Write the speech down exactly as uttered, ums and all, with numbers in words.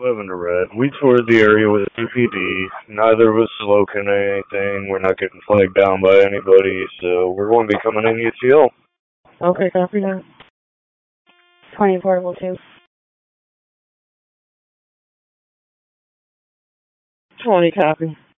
Lavender Red. We toured the area with A P D. Neither of us is locating anything. We're not getting flagged down by anybody, so we're going to be coming in U T L. Okay, copy that. twenty portable two. twenty copy.